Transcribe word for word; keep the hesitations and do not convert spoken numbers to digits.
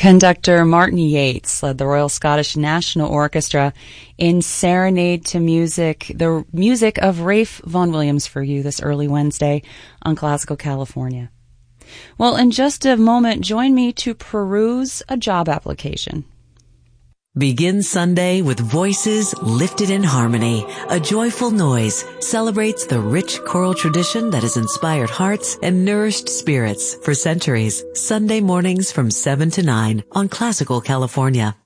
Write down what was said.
Conductor Martin Yates led the Royal Scottish National Orchestra in Serenade to Music, the music of Ralph Vaughan Williams for you this early Wednesday on Classical California. Well, in just a moment, join me to peruse a job application. Begin Sunday with Voices Lifted in Harmony. A joyful noise celebrates the rich choral tradition that has inspired hearts and nourished spirits for centuries. Sunday mornings from seven to nine on Classical California.